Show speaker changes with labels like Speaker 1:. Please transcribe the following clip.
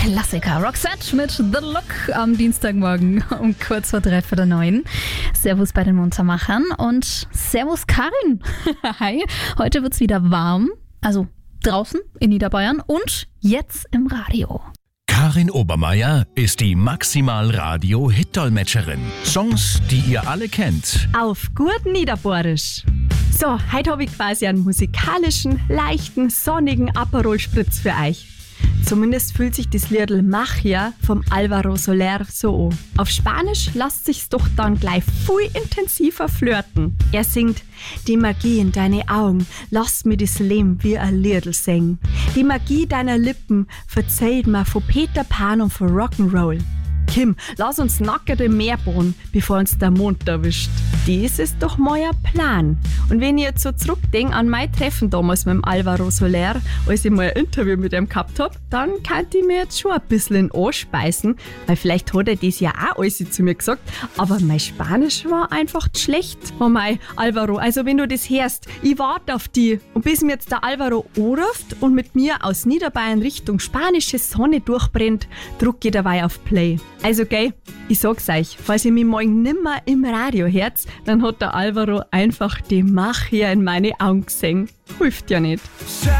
Speaker 1: Klassiker. Roxette mit The Look am Dienstagmorgen um kurz vor 8:45. Servus bei den Muntermachern und Servus Karin. Hi, heute wird's wieder warm, also draußen in Niederbayern und jetzt im Radio.
Speaker 2: Karin Obermeier ist die Maximal-Radio-Hit-Dolmetscherin. Songs, die ihr alle kennt.
Speaker 3: Auf gut Niederbohrisch. So, heute habe ich quasi einen musikalischen, leichten, sonnigen Aperol-Spritz für euch. Zumindest fühlt sich das Liedl Magia vom Álvaro Soler so an. Auf Spanisch lässt sich's doch dann gleich viel intensiver flirten. Er singt: Die Magie in deine Augen, lass mir das Leben wie ein Liedl singen. Die Magie deiner Lippen verzählt mir von Peter Pan und von Rock'n'Roll. Kim, lass uns nackert im Meer bohren, bevor uns der Mond erwischt. Das ist doch mein Plan. Und wenn ich jetzt so zurückdenke an mein Treffen damals mit dem Álvaro Soler, als ich mal ein Interview mit ihm gehabt habe, dann kann ich mir jetzt schon ein bisschen in den Arsch speisen, weil vielleicht hat er das ja auch alles zu mir gesagt, aber mein Spanisch war einfach schlecht. Oh mein Álvaro, also wenn du das hörst, ich warte auf dich. Und bis mir jetzt der Álvaro anruft und mit mir aus Niederbayern Richtung spanische Sonne durchbrennt, drücke ich dabei auf Play. Also gell, ich sag's euch, falls ihr mich morgen nimmer im Radio hört, dann hat der Álvaro einfach die Magia in meine Augen gesehen. Hilft ja nicht.